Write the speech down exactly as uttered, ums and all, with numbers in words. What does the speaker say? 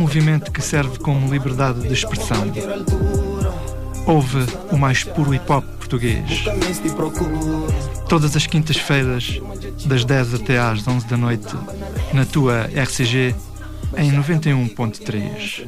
movimento que serve como liberdade de expressão. Ouve o mais puro hip-hop português. Todas as quintas-feiras, das dez até às onze da noite, na tua R C G, em noventa e um ponto três.